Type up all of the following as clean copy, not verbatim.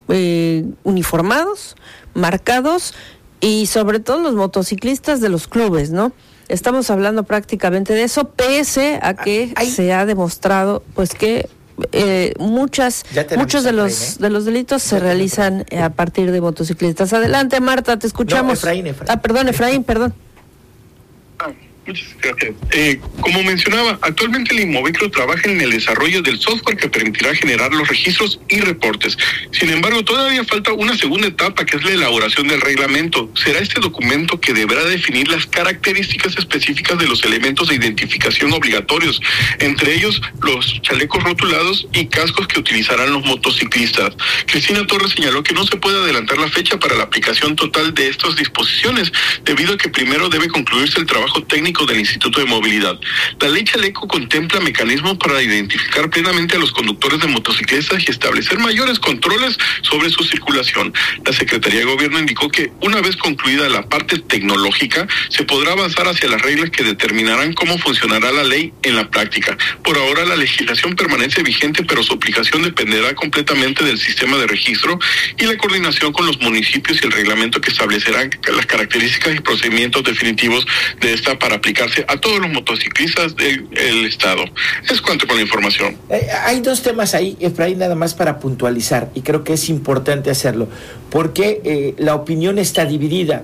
uniformados, marcados, y sobre todo los motociclistas de los clubes, ¿no? Estamos hablando prácticamente de eso, pese a que se ha demostrado pues que muchos de los delitos se realizan a partir de motociclistas. Adelante, Marta, te escuchamos. Efraín. Efraín, perdón. Muchas gracias. Como mencionaba, actualmente el Inmovicro trabaja en el desarrollo del software que permitirá generar los registros y reportes. Sin embargo, todavía falta una segunda etapa, que es la elaboración del reglamento. Será este documento que deberá definir las características específicas de los elementos de identificación obligatorios, entre ellos los chalecos rotulados y cascos que utilizarán los motociclistas. Cristina Torres señaló que no se puede adelantar la fecha para la aplicación total de estas disposiciones, debido a que primero debe concluirse el trabajo técnico del Instituto de Movilidad. La ley Chaleco contempla mecanismos para identificar plenamente a los conductores de motocicletas y establecer mayores controles sobre su circulación. La Secretaría de Gobierno indicó que una vez concluida la parte tecnológica, se podrá avanzar hacia las reglas que determinarán cómo funcionará la ley en la práctica. Por ahora la legislación permanece vigente, pero su aplicación dependerá completamente del sistema de registro y la coordinación con los municipios y el reglamento que establecerán las características y procedimientos definitivos de esta para aplicarse a todos los motociclistas del estado. Es cuanto con la información. Hay dos temas ahí, Efraín, nada más para puntualizar, y creo que es importante hacerlo, porque la opinión está dividida.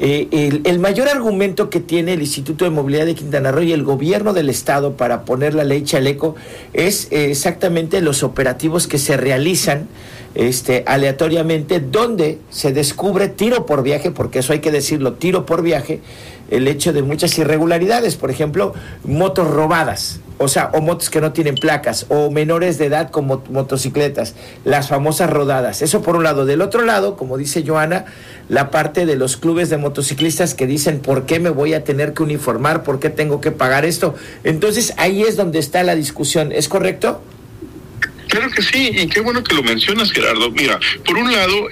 El mayor argumento que tiene el Instituto de Movilidad de Quintana Roo y el gobierno del estado para poner la ley Chaleco es exactamente los operativos que se realizan aleatoriamente, donde se descubre tiro por viaje, porque eso hay que decirlo, tiro por viaje, el hecho de muchas irregularidades, por ejemplo, motos robadas, o motos que no tienen placas, o menores de edad con motocicletas, las famosas rodadas. Eso por un lado. Del otro lado, como dice Joana, la parte de los clubes de motociclistas que dicen, ¿por qué me voy a tener que uniformar? ¿Por qué tengo que pagar esto? Entonces, ahí es donde está la discusión. ¿Es correcto? Claro que sí, y qué bueno que lo mencionas, Gerardo. Mira, por un lado,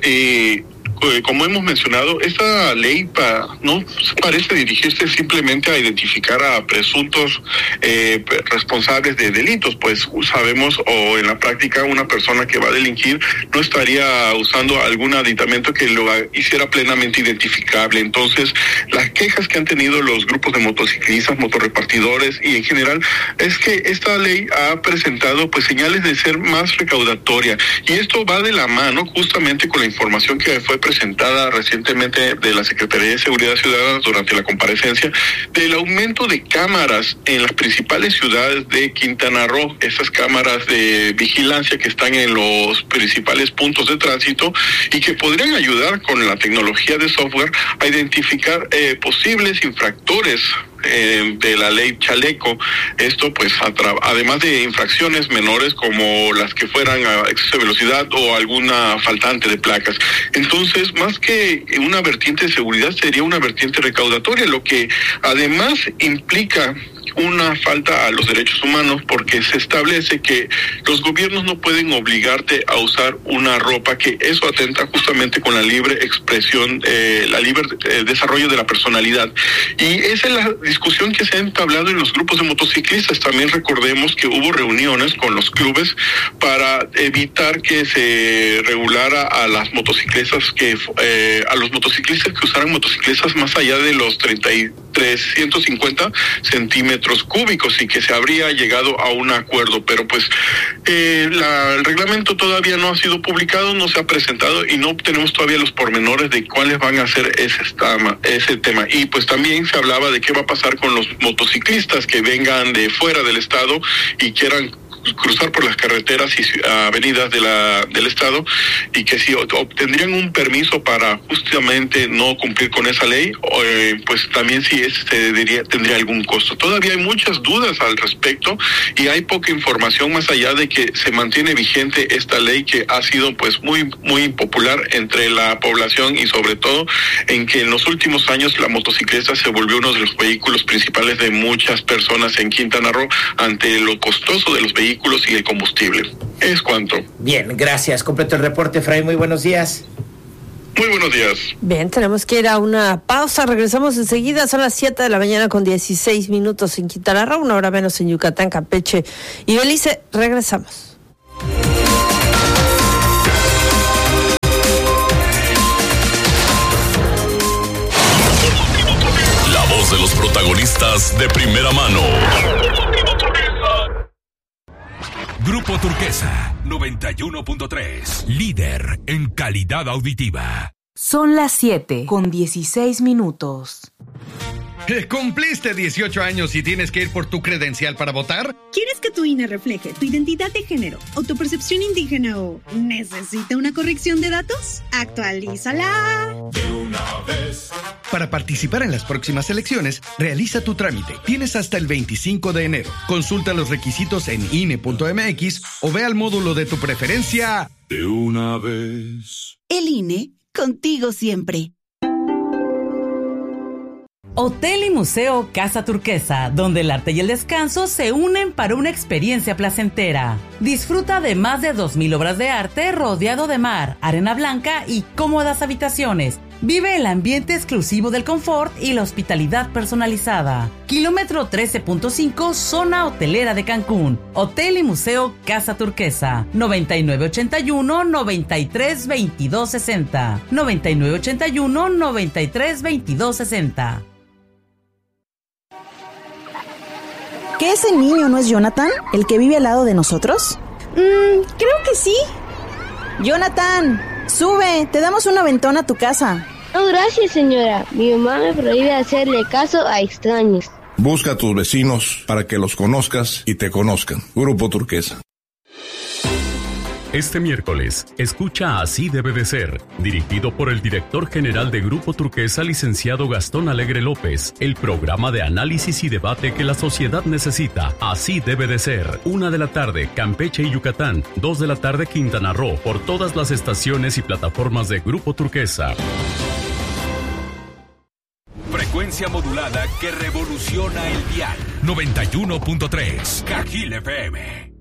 como hemos mencionado, esta ley no parece dirigirse simplemente a identificar a presuntos responsables de delitos, pues sabemos, o en la práctica, una persona que va a delinquir no estaría usando algún aditamento que lo hiciera plenamente identificable. Entonces, las quejas que han tenido los grupos de motociclistas, motorrepartidores y en general, es que esta ley ha presentado pues señales de ser más recaudatoria, y esto va de la mano justamente con la información que fue presentada recientemente de la Secretaría de Seguridad Ciudadana durante la comparecencia del aumento de cámaras en las principales ciudades de Quintana Roo, esas cámaras de vigilancia que están en los principales puntos de tránsito y que podrían ayudar con la tecnología de software a identificar posibles infractores de la ley Chaleco. Esto pues además de infracciones menores como las que fueran a exceso de velocidad o alguna faltante de placas. Entonces, más que una vertiente de seguridad, sería una vertiente recaudatoria, lo que además implica una falta a los derechos humanos, porque se establece que los gobiernos no pueden obligarte a usar una ropa, que eso atenta justamente con la libre expresión, la libre desarrollo de la personalidad. Y esa es la discusión que se ha entablado en los grupos de motociclistas. También recordemos que hubo reuniones con los clubes para evitar que se regulara a las motocicletas a los motociclistas que usaran motocicletas más allá de los 350 centímetros cúbicos, y que se habría llegado a un acuerdo, pero pues el reglamento todavía no ha sido publicado, no se ha presentado y no tenemos todavía los pormenores de cuáles van a ser ese tema. Y pues también se hablaba de qué va a pasar con los motociclistas que vengan de fuera del estado y quieran cruzar por las carreteras y avenidas del estado, y que si obtendrían un permiso para justamente no cumplir con esa ley, pues también si tendría algún costo. Todavía hay muchas dudas al respecto y hay poca información, más allá de que se mantiene vigente esta ley, que ha sido pues muy muy impopular entre la población, y sobre todo en que en los últimos años la motocicleta se volvió uno de los vehículos principales de muchas personas en Quintana Roo, ante lo costoso de los vehículos y el combustible. Es cuanto. Bien, gracias. Completo el reporte, Efraín. Muy buenos días. Muy buenos días. Bien, tenemos que ir a una pausa. Regresamos enseguida. Son las 7 de la mañana con 16 minutos en Quintana Roo, 1 hora menos en Yucatán, Campeche y Belice. Regresamos. Estás de primera mano. Grupo Turquesa 91.3, líder en calidad auditiva. Son las 7:16. ¿Cumpliste 18 años y tienes que ir por tu credencial para votar? ¿Quieres que tu INE refleje tu identidad de género o tu percepción indígena o necesita una corrección de datos? ¡Actualízala! De una vez. Para participar en las próximas elecciones, realiza tu trámite. Tienes hasta el 25 de enero. Consulta los requisitos en INE.mx o ve al módulo de tu preferencia. De una vez. El INE, contigo siempre. Hotel y Museo Casa Turquesa, donde el arte y el descanso se unen para una experiencia placentera. Disfruta de más de 2,000 obras de arte rodeado de mar, arena blanca y cómodas habitaciones. Vive el ambiente exclusivo del confort y la hospitalidad personalizada. Kilómetro 13.5, zona hotelera de Cancún. Hotel y Museo Casa Turquesa. 9981-932260. 9981-932260. ¿Que ese niño no es Jonathan, el que vive al lado de nosotros? Creo que sí. Jonathan, sube, te damos un aventón a tu casa. No, gracias, señora. Mi mamá me prohíbe hacerle caso a extraños. Busca a tus vecinos para que los conozcas y te conozcan. Grupo Turquesa. Este miércoles, escucha Así debe de ser, dirigido por el director general de Grupo Turquesa, licenciado Gastón Alegre López, el programa de análisis y debate que la sociedad necesita. Así debe de ser. 1 de la tarde, Campeche y Yucatán. 2 de la tarde, Quintana Roo, por todas las estaciones y plataformas de Grupo Turquesa. Frecuencia modulada que revoluciona el dial. 91.3, Cajil FM.